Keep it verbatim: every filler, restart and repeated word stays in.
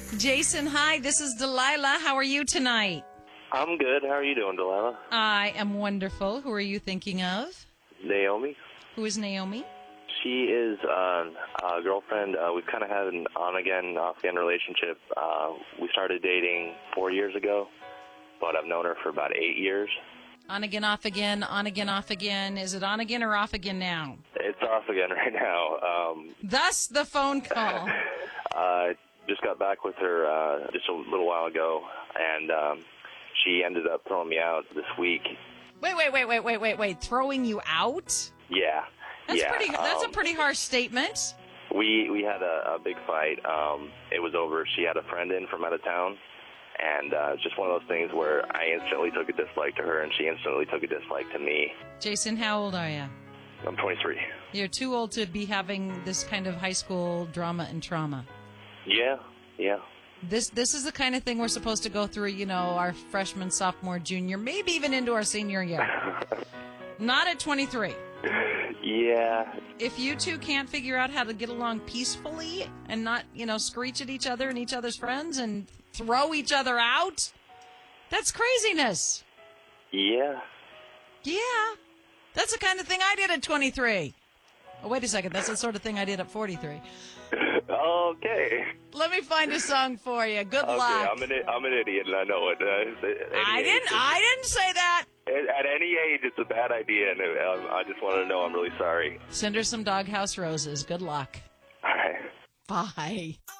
Jason, hi. This is Delilah. How are you tonight? I'm good. How are you doing, Delilah? I am wonderful. Who are you thinking of? Naomi. Who is Naomi? She is uh, a girlfriend. Uh, we've kind of had an on-again, off-again relationship. Uh, we started dating four years ago, but I've known her for about eight years. On again, off again, on again, off again. Is it on again or off again now? It's off again right now. Um, Thus the phone call. I just got back with her uh, just a little while ago, and um, she ended up throwing me out this week. Wait, wait, wait, wait, wait, wait, wait. Throwing you out? Yeah. That's yeah. pretty. That's um, a pretty harsh statement. We we had a, a big fight. Um, it was over. She had a friend in from out of town, and uh, it's just one of those things where I instantly took a dislike to her, and she instantly took a dislike to me. Jason, how old are you? I'm twenty-three. You're too old to be having this kind of high school drama and trauma. Yeah, yeah. This this is the kind of thing we're supposed to go through, you know, our freshman, sophomore, junior, maybe even into our senior year. Not at twenty-three. Yeah. If you two can't figure out how to get along peacefully and not, you know, screech at each other and each other's friends and throw each other out, that's craziness. Yeah. Yeah. That's the kind of thing I did at twenty-three. Oh, wait a second. That's the sort of thing I did at forty-three. Okay. Let me find a song for you. Good okay, luck. I'm an I'm an idiot, and I know it. Uh, I didn't. I didn't say that. At any age, it's a bad idea, and um, I just want to know I'm really sorry. Send her some doghouse roses. Good luck. All right. Bye.